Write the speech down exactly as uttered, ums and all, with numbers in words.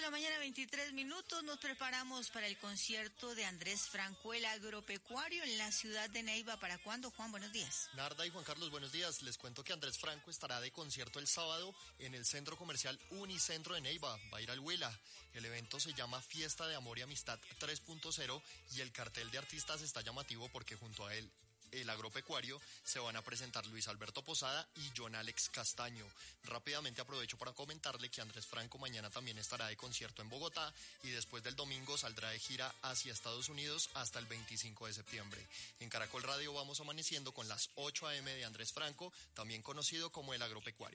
la mañana, veintitrés minutos, nos preparamos para el concierto de Andrés Franco, el agropecuario, en la ciudad de Neiva. ¿Para cuándo, Juan? Buenos días. Narda y Juan Carlos, buenos días. Les cuento que Andrés Franco estará de concierto el sábado en el centro comercial Unicentro de Neiva. Va a ir al Huila. El evento se llama Fiesta de Amor y Amistad tres punto cero y el cartel de artistas está llamativo porque junto a él, el agropecuario, se van a presentar Luis Alberto Posada y John Alex Castaño. Rápidamente aprovecho para comentarle que Andrés Franco mañana también estará de concierto en Bogotá y después del domingo saldrá de gira hacia Estados Unidos hasta el veinticinco de septiembre. En Caracol Radio vamos amaneciendo con las ocho a eme de Andrés Franco, también conocido como el agropecuario.